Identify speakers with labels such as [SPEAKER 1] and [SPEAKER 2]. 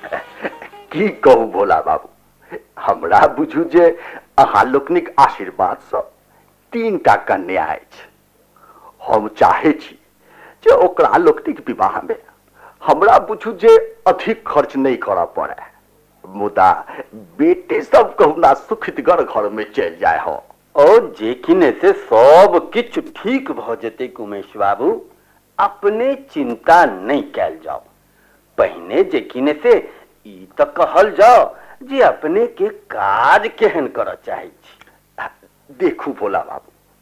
[SPEAKER 1] की कहू भोला बाबू, हमरा बुझू जे अहाँ लोकनिक आशीर्वाद सँ 3टा कन्या अछि। हम चाहे छी जे ओकरा लोकनिक विवाह में हमरा बुझू जे अधिक खर्च नहीं करऽ पड़े, मुदा बेटे सब कहुना सुखितगर घर में चल जाए हो।
[SPEAKER 2] और जे किने से सब किछु ठीक भ जेते उमेश बाबू, अपने चिंता नहीं कैल जाओ। पहिने जे किने से ई त कहल जाओ जे अपने के काज केहन कर चाहे छी।
[SPEAKER 1] देखू भोला बाबू,